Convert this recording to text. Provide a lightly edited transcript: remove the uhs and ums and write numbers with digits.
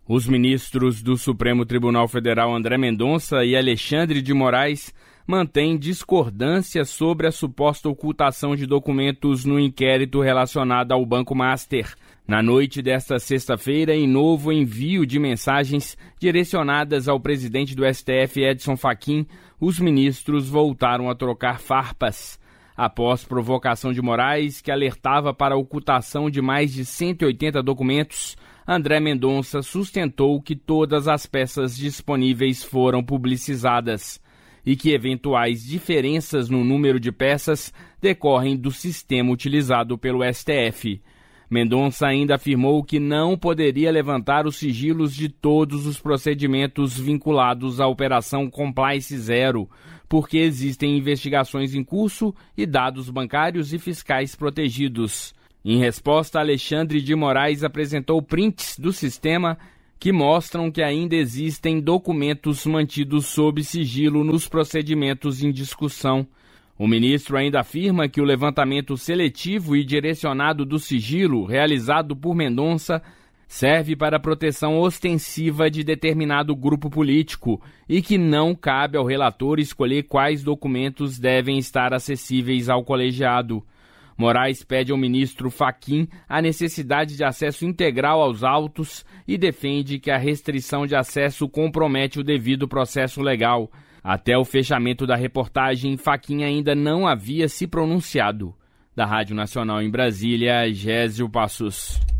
Os ministros do Supremo Tribunal Federal André Mendonça e Alexandre de Moraes mantêm discordância sobre a suposta ocultação de documentos no inquérito relacionado ao Banco Master. Na noite desta sexta-feira, em novo envio de mensagens direcionadas ao presidente do STF, Edson Fachin, os ministros voltaram a trocar farpas. Após provocação de Moraes, que alertava para a ocultação de mais de 180 documentos, André Mendonça sustentou que todas as peças disponíveis foram publicizadas e que eventuais diferenças no número de peças decorrem do sistema utilizado pelo STF. Mendonça ainda afirmou que não poderia levantar os sigilos de todos os procedimentos vinculados à Operação Compliance Zero, porque existem investigações em curso e dados bancários e fiscais protegidos. Em resposta, Alexandre de Moraes apresentou prints do sistema que mostram que ainda existem documentos mantidos sob sigilo nos procedimentos em discussão. O ministro ainda afirma que o levantamento seletivo e direcionado do sigilo, realizado por Mendonça, serve para a proteção ostensiva de determinado grupo político e que não cabe ao relator escolher quais documentos devem estar acessíveis ao colegiado. Moraes pede ao ministro Fachin a necessidade de acesso integral aos autos e defende que a restrição de acesso compromete o devido processo legal. Até o fechamento da reportagem, Fachin ainda não havia se pronunciado. Da Rádio Nacional em Brasília, Gésio Passos.